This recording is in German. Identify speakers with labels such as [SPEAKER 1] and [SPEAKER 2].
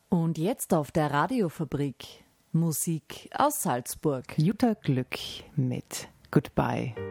[SPEAKER 1] Und jetzt auf der Radiofabrik Musik aus Salzburg.
[SPEAKER 2] Jutta Glück mit Goodbye.